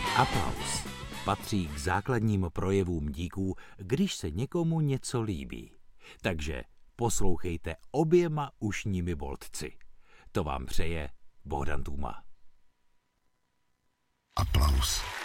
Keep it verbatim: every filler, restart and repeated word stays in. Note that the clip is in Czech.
Aplaus patří k základním projevům díků, když se někomu něco líbí. Takže poslouchejte oběma ušními boltci. To vám přeje Bohdan Tůma. Aplaus.